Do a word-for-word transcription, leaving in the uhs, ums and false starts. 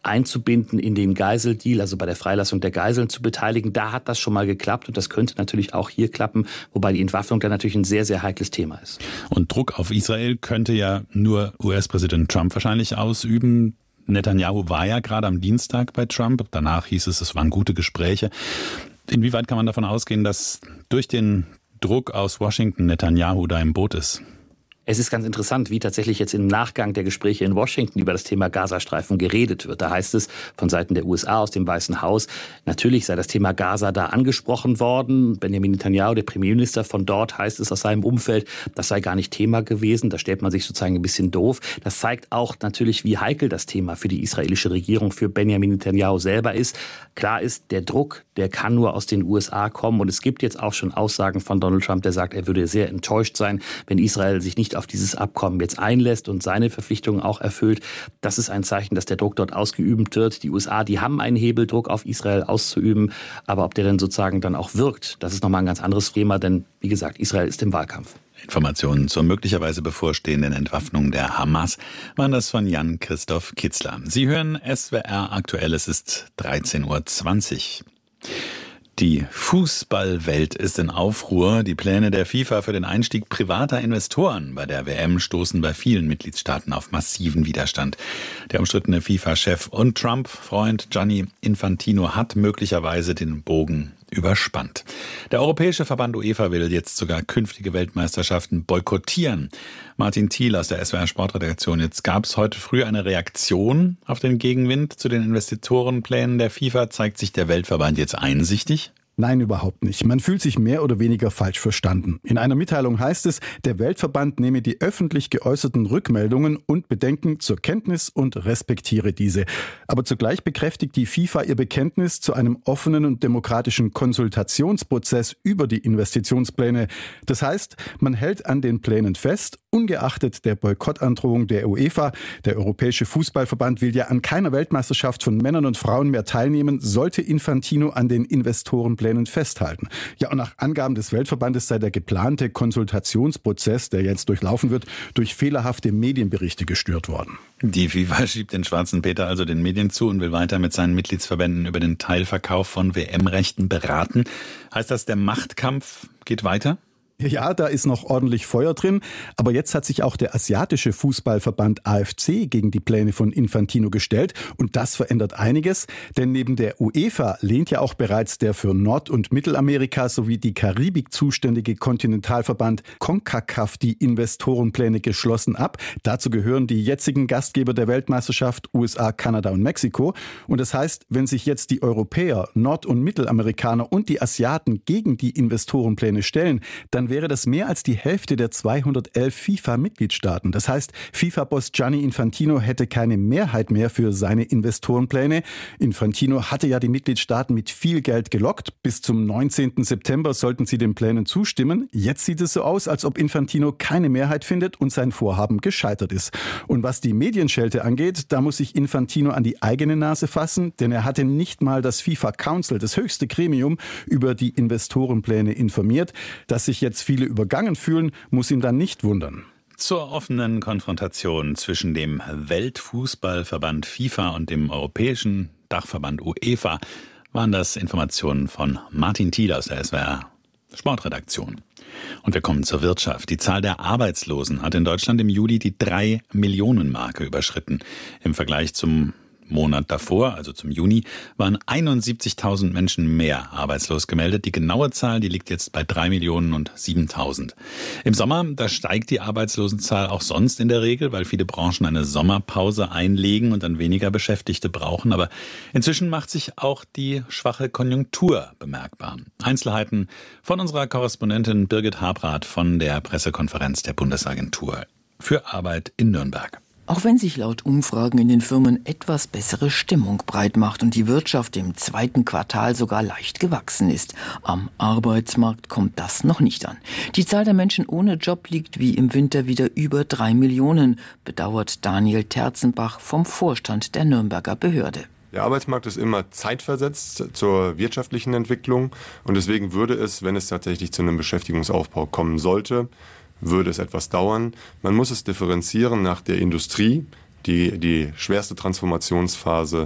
einzubinden in den Geiseldeal, also bei der Freilassung der Geiseln zu beteiligen. Da hat das schon mal geklappt und das könnte natürlich auch hier klappen, wobei die Entwaffnung dann natürlich ein sehr, sehr heikles Thema ist. Und Druck auf Israel könnte ja nur U S-Präsident Trump wahrscheinlich ausüben. Netanyahu war ja gerade am Dienstag bei Trump. Danach hieß es, es waren gute Gespräche. Inwieweit kann man davon ausgehen, dass durch den Druck aus Washington Netanyahu da im Boot ist? Es ist ganz interessant, wie tatsächlich jetzt im Nachgang der Gespräche in Washington über das Thema Gazastreifen geredet wird. Da heißt es von Seiten der U S A aus dem Weißen Haus, natürlich sei das Thema Gaza da angesprochen worden. Benjamin Netanyahu, der Premierminister von dort, heißt es aus seinem Umfeld, das sei gar nicht Thema gewesen. Da stellt man sich sozusagen ein bisschen doof. Das zeigt auch natürlich, wie heikel das Thema für die israelische Regierung, für Benjamin Netanyahu selber ist. Klar ist, der Druck, der kann nur aus den U S A kommen. Und es gibt jetzt auch schon Aussagen von Donald Trump, der sagt, er würde sehr enttäuscht sein, wenn Israel sich nicht auf dieses Abkommen jetzt einlässt und seine Verpflichtungen auch erfüllt. Das ist ein Zeichen, dass der Druck dort ausgeübt wird. Die U S A, die haben einen Hebel, Druck auf Israel auszuüben. Aber ob der dann sozusagen dann auch wirkt, das ist nochmal ein ganz anderes Thema. Denn, wie gesagt, Israel ist im Wahlkampf. Informationen zur möglicherweise bevorstehenden Entwaffnung der Hamas waren das von Jan-Christoph Kitzler. Sie hören S W R aktuell, es ist dreizehn Uhr zwanzig. Die Fußballwelt ist in Aufruhr. Die Pläne der FIFA für den Einstieg privater Investoren bei der W M stoßen bei vielen Mitgliedstaaten auf massiven Widerstand. Der umstrittene FIFA-Chef und Trump-Freund Gianni Infantino hat möglicherweise den Bogen überspannt. Der Europäische Verband UEFA will jetzt sogar künftige Weltmeisterschaften boykottieren. Martin Thiel aus der S W R Sportredaktion. Jetzt gab es heute früh eine Reaktion auf den Gegenwind zu den Investitorenplänen der FIFA. Zeigt sich der Weltverband jetzt einsichtig? Nein, überhaupt nicht. Man fühlt sich mehr oder weniger falsch verstanden. In einer Mitteilung heißt es, der Weltverband nehme die öffentlich geäußerten Rückmeldungen und Bedenken zur Kenntnis und respektiere diese. Aber zugleich bekräftigt die FIFA ihr Bekenntnis zu einem offenen und demokratischen Konsultationsprozess über die Investitionspläne. Das heißt, man hält an den Plänen fest, ungeachtet der Boykottandrohung der UEFA. Der Europäische Fußballverband will ja an keiner Weltmeisterschaft von Männern und Frauen mehr teilnehmen, sollte Infantino an den Investorenplänen festhalten. Ja, und nach Angaben des Weltverbandes sei der geplante Konsultationsprozess, der jetzt durchlaufen wird, durch fehlerhafte Medienberichte gestört worden. Die FIFA schiebt den schwarzen Peter also den Medien zu und will weiter mit seinen Mitgliedsverbänden über den Teilverkauf von W M-Rechten beraten. Heißt das, der Machtkampf geht weiter? Ja, da ist noch ordentlich Feuer drin. Aber jetzt hat sich auch der asiatische Fußballverband A F C gegen die Pläne von Infantino gestellt. Und das verändert einiges. Denn neben der UEFA lehnt ja auch bereits der für Nord- und Mittelamerika sowie die Karibik zuständige Kontinentalverband CONCACAF die Investorenpläne geschlossen ab. Dazu gehören die jetzigen Gastgeber der Weltmeisterschaft U S A, Kanada und Mexiko. Und das heißt, wenn sich jetzt die Europäer, Nord- und Mittelamerikaner und die Asiaten gegen die Investorenpläne stellen, dann wäre das mehr als die Hälfte der zweihundertelf FIFA-Mitgliedstaaten. Das heißt, FIFA-Boss Gianni Infantino hätte keine Mehrheit mehr für seine Investorenpläne. Infantino hatte ja die Mitgliedstaaten mit viel Geld gelockt. Bis zum neunzehnten September sollten sie den Plänen zustimmen. Jetzt sieht es so aus, als ob Infantino keine Mehrheit findet und sein Vorhaben gescheitert ist. Und was die Medienschelte angeht, da muss sich Infantino an die eigene Nase fassen, denn er hatte nicht mal das FIFA Council, das höchste Gremium, über die Investorenpläne informiert. Dass sich jetzt viele übergangen fühlen, muss ihn dann nicht wundern. Zur offenen Konfrontation zwischen dem Weltfußballverband FIFA und dem europäischen Dachverband UEFA waren das Informationen von Martin Thiel aus der S W R Sportredaktion. Und wir kommen zur Wirtschaft. Die Zahl der Arbeitslosen hat in Deutschland im Juli die drei Millionen Marke überschritten. Im Vergleich zum Monat davor, also zum Juni, waren einundsiebzigtausend Menschen mehr arbeitslos gemeldet. Die genaue Zahl, die liegt jetzt bei drei Millionen und siebentausend. Im Sommer, da steigt die Arbeitslosenzahl auch sonst in der Regel, weil viele Branchen eine Sommerpause einlegen und dann weniger Beschäftigte brauchen. Aber inzwischen macht sich auch die schwache Konjunktur bemerkbar. Einzelheiten von unserer Korrespondentin Birgit Habrath von der Pressekonferenz der Bundesagentur für Arbeit in Nürnberg. Auch wenn sich laut Umfragen in den Firmen etwas bessere Stimmung breit macht und die Wirtschaft im zweiten Quartal sogar leicht gewachsen ist, am Arbeitsmarkt kommt das noch nicht an. Die Zahl der Menschen ohne Job liegt wie im Winter wieder über drei Millionen, bedauert Daniel Terzenbach vom Vorstand der Nürnberger Behörde. Der Arbeitsmarkt ist immer zeitversetzt zur wirtschaftlichen Entwicklung und deswegen würde es, wenn es tatsächlich zu einem Beschäftigungsaufbau kommen sollte, würde es etwas dauern. Man muss es differenzieren nach der Industrie, die die schwerste Transformationsphase